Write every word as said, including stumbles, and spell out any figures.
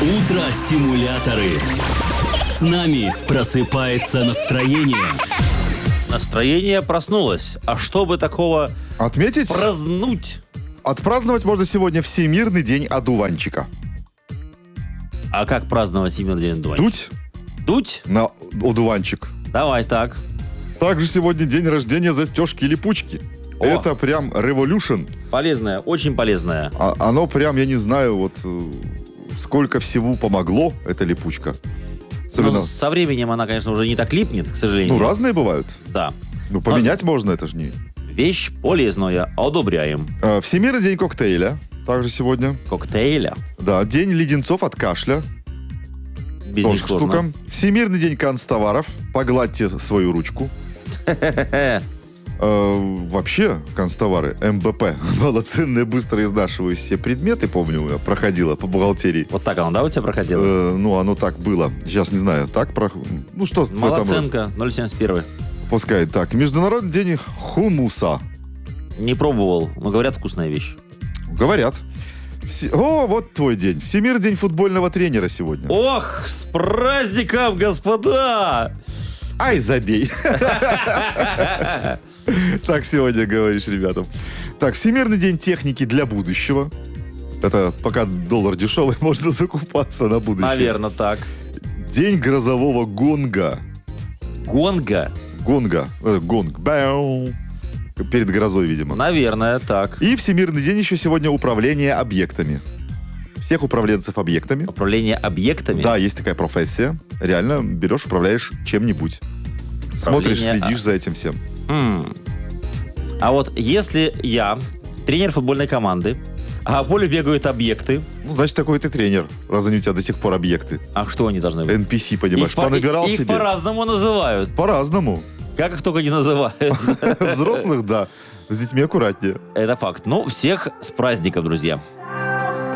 Утро-стимуляторы. С нами просыпается настроение. Настроение проснулось. А чтобы такого Отметить? празднуть? Отпраздновать можно сегодня Всемирный день одуванчика. А как праздновать Всемирный день одуванчика? Дуть Дуть? на одуванчик. Давай так. Также сегодня день рождения застежки-липучки. О. Это прям revolution. Полезное, очень полезное. А, оно прям, я не знаю, вот э, сколько всего помогло, эта липучка. Особенно, Ну, со временем она, конечно, уже не так липнет, к сожалению. ну, разные бывают. Да. Ну, поменять можно, это же не... Вещь полезная. Одобряем. Э, Всемирный день коктейля. Также сегодня. Коктейля. Да, день леденцов от кашля. Без Тоже них сложно. штука. Всемирный день канцтоваров. Погладьте свою ручку. Э, вообще, канцтовары, эм бэ пэ, малоценные, быстро изнашивающиеся предметы, помню, я проходила по бухгалтерии. Вот так оно, да, у тебя проходило? Э, ну, оно так было. Сейчас не знаю, так про... Ну, что в этом роде. Малоценка, ноль семьдесят один. Пускай так. Международный день хумуса. Не пробовал, но говорят, вкусная вещь. Говорят. Все- О, вот твой день. Всемирный день футбольного тренера сегодня. Ох, с праздником, господа! Ай, забей. Так сегодня говоришь ребятам. Так, Всемирный день техники для будущего. Это пока доллар дешевый, можно закупаться на будущее. Наверное, так. День грозового гонга. Гонга? Гонга. Э, гонг. Бау. Перед грозой, видимо. Наверное, так. И Всемирный день еще сегодня управления объектами. Всех управленцев объектами. Управление объектами? Да, есть такая профессия. Реально берешь, управляешь чем-нибудь. Смотришь, Управление- следишь за этим всем. М. А вот если я тренер футбольной команды, а по полю бегают объекты, Ну, значит, такой ты тренер, раз они у тебя до сих пор объекты. а что они должны быть? эн пи си, понимаешь, Их по- понабирал их себе. по-разному называют. По-разному. Как их только не называют. Взрослых, да. С детьми аккуратнее. Это факт. Ну, всех с праздником, друзья.